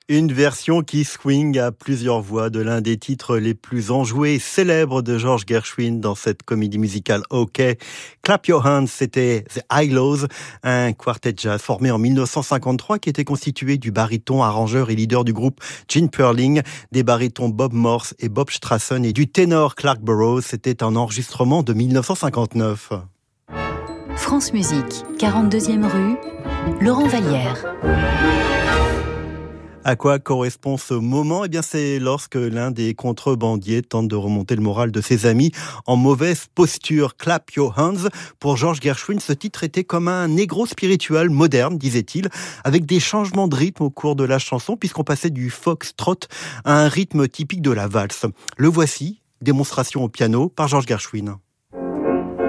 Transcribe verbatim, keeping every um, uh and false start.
Une version qui swing à plusieurs voix de l'un des titres les plus enjoués et célèbres de George Gershwin dans cette comédie musicale OK. Clap Your Hands, c'était The Hi-Lows, un quartet jazz formé en dix-neuf cent cinquante-trois qui était constitué du baryton, arrangeur et leader du groupe Gene Perling, des barytons Bob Morse et Bob Strassen et du ténor Clark Burroughs. C'était un enregistrement de dix-neuf cent cinquante-neuf. France Musique, quarante-deuxième rue, Laurent Vallière. À quoi correspond ce moment ? Eh bien, c'est lorsque l'un des contrebandiers tente de remonter le moral de ses amis en mauvaise posture. Clap Your Hands. Pour George Gershwin, ce titre était comme un négro spiritual moderne, disait-il, avec des changements de rythme au cours de la chanson, puisqu'on passait du foxtrot à un rythme typique de la valse. Le voici, démonstration au piano par George Gershwin.